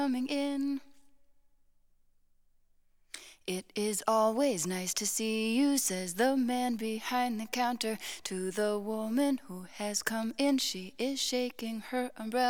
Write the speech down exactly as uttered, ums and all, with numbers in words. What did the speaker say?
coming in. It is always nice to see you, says the man behind the counter to the woman who has come in. She is shaking her umbrella.